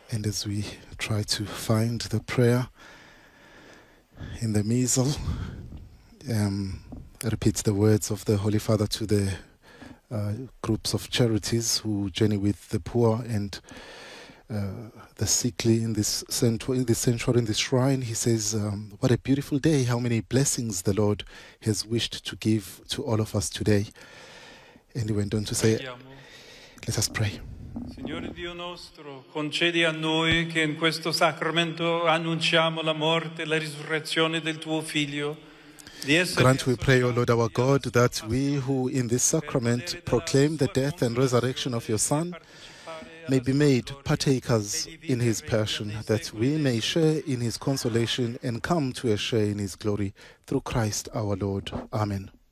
And as we try to find the prayer in the Missal, repeats the words of the Holy Father to the groups of charities who journey with the poor and the sickly in this sanctuary, in this shrine. He says, what a beautiful day, how many blessings the Lord has wished to give to all of us today. And he went on to say, let us pray. Signore Dio nostro, concedi a noi che in questo sacramento annunciamo la morte e la risurrezione del tuo Figlio. Grant, we pray, O Lord our God, that we who in this sacrament proclaim the death and resurrection of your Son may be made partakers in his passion, that we may share in his consolation and come to a share in his glory through Christ our Lord. Amen.